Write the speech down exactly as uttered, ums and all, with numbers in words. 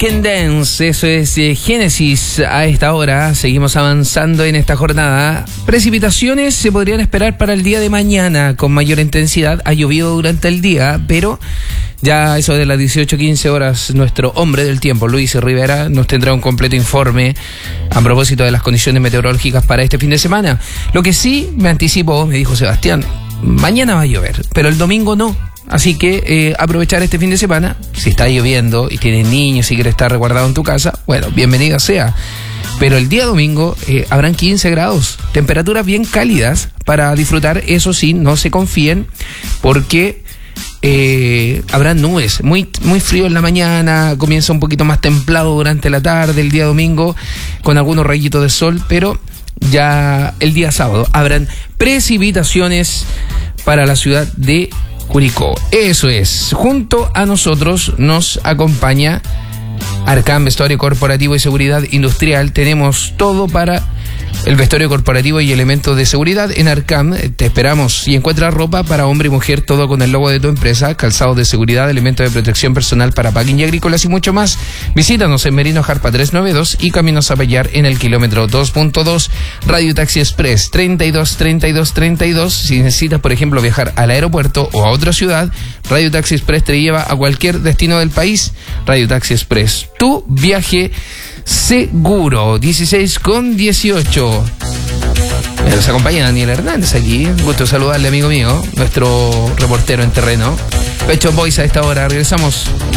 Can Dance, eso es eh, Génesis a esta hora. Seguimos avanzando en esta jornada. Precipitaciones se podrían esperar para el día de mañana con mayor intensidad. Ha llovido durante el día, pero ya eso de las dieciocho quince horas, nuestro hombre del tiempo, Luis Rivera, nos tendrá un completo informe a propósito de las condiciones meteorológicas para este fin de semana. Lo que sí me anticipó, me dijo Sebastián, mañana va a llover, pero el domingo no. Así que eh, aprovechar este fin de semana, si está lloviendo y tienes niños y quieres estar resguardado en tu casa, bueno, bienvenida sea. Pero el día domingo eh, habrán quince grados, temperaturas bien cálidas para disfrutar. Eso sí, no se confíen porque eh, habrán nubes, muy, muy frío en la mañana, comienza un poquito más templado durante la tarde, el día domingo con algunos rayitos de sol, pero ya el día sábado habrán precipitaciones para la ciudad de Curicó. Eso es. Junto a nosotros nos acompaña Arcam Vestuario Corporativo y Seguridad Industrial. Tenemos todo para el vestuario corporativo y elementos de seguridad. En Arcam te esperamos. Si encuentras ropa para hombre y mujer, todo con el logo de tu empresa, calzado de seguridad, elementos de protección personal para packing y agrícolas y mucho más, visítanos en Merino Jarpa trescientos noventa y dos y Camino Zapallar en el kilómetro dos punto dos. Radio Taxi Express treinta y dos treinta y dos treinta y dos. Si necesitas, por ejemplo, viajar al aeropuerto o a otra ciudad, Radio Taxi Express te lleva a cualquier destino del país. Radio Taxi Express, tu viaje seguro. Dieciséis con dieciocho. Nos acompaña Daniel Hernández aquí. Un gusto saludarle, amigo mío, nuestro reportero en terreno. Pecho Boys a esta hora. Regresamos